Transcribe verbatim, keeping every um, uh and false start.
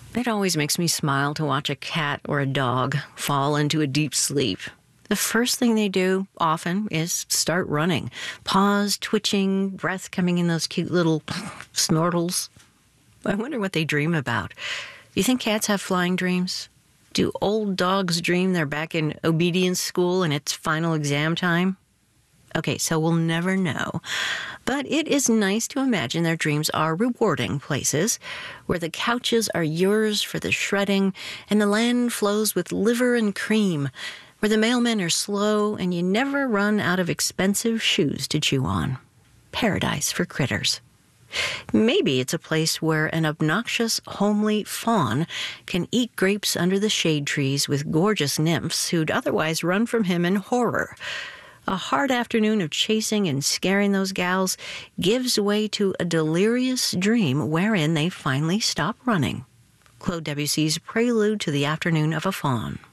It always makes me smile to watch a cat or a dog fall into a deep sleep. The first thing they do, often, is start running. Paws twitching, breath coming in those cute little snortles. I wonder what they dream about. Do you think cats have flying dreams? Do old dogs dream they're back in obedience school and it's final exam time? Okay, so we'll never know. But it is nice to imagine their dreams are rewarding places, where the couches are yours for the shredding, and the land flows with liver and cream, where the mailmen are slow and you never run out of expensive shoes to chew on. Paradise for critters. Maybe it's a place where an obnoxious, homely fawn can eat grapes under the shade trees with gorgeous nymphs who'd otherwise run from him in horror. A hard afternoon of chasing and scaring those gals gives way to a delirious dream wherein they finally stop running. Claude Debussy's Prelude to the Afternoon of a Fawn.